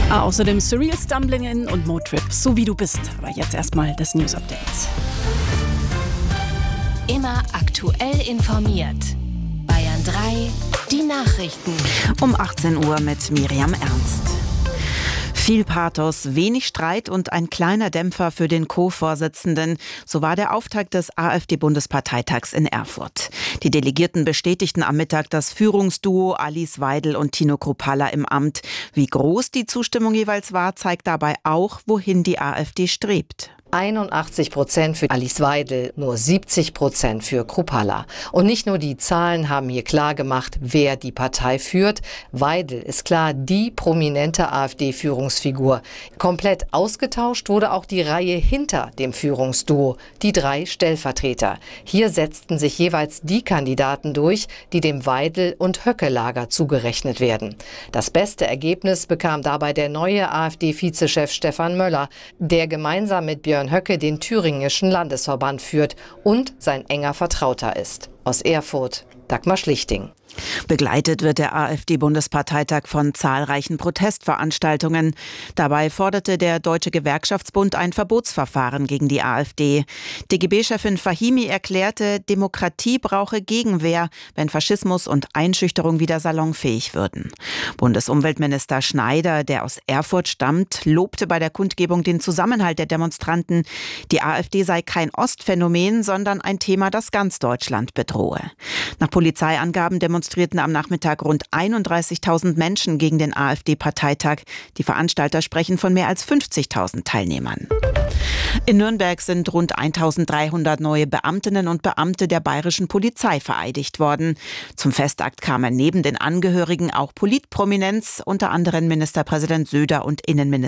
Außerdem Surreal Stumbling und Motrip, so wie du bist. Aber jetzt erstmal das News Update. Immer aktuell informiert. Bayern 3, die Nachrichten. Um 18 Uhr mit Miriam Ernst. Viel Pathos, wenig Streit und ein kleiner Dämpfer für den Co-Vorsitzenden. So war der Auftakt des AfD-Bundesparteitags in Erfurt. Die Delegierten bestätigten am Mittag das Führungsduo Alice Weidel und Tino Kruppalla im Amt. Wie groß die Zustimmung jeweils war, zeigt dabei auch, wohin die AfD strebt. 81% für Alice Weidel, nur 70% für Kruppalla. Und nicht nur die Zahlen haben hier klar gemacht, wer die Partei führt. Weidel ist klar die prominente AfD-Führungsfigur. Komplett ausgetauscht wurde auch die Reihe hinter dem Führungsduo, die 3 Stellvertreter. Hier setzten sich jeweils die Kandidaten durch, die dem Weidel- und Höcke-Lager zugerechnet werden. Das beste Ergebnis bekam dabei der neue AfD-Vizechef Stefan Möller, der gemeinsam mit Björn Höcke den thüringischen Landesverband führt und sein enger Vertrauter ist. Aus Erfurt, Dagmar Schlichting. Begleitet wird der AfD-Bundesparteitag von zahlreichen Protestveranstaltungen. Dabei forderte der Deutsche Gewerkschaftsbund ein Verbotsverfahren gegen die AfD. DGB-Chefin Fahimi erklärte, Demokratie brauche Gegenwehr, wenn Faschismus und Einschüchterung wieder salonfähig würden. Bundesumweltminister Schneider, der aus Erfurt stammt, lobte bei der Kundgebung den Zusammenhalt der Demonstranten. Die AfD sei kein Ostphänomen, sondern ein Thema, das ganz Deutschland bedrohe. Nach Polizeiangaben demonstrierten am Nachmittag rund 31.000 Menschen gegen den AfD-Parteitag. Die Veranstalter sprechen von mehr als 50.000 Teilnehmern. In Nürnberg sind rund 1.300 neue Beamtinnen und Beamte der bayerischen Polizei vereidigt worden. Zum Festakt kamen neben den Angehörigen auch Politprominenz, unter anderem Ministerpräsident Söder und Innenminister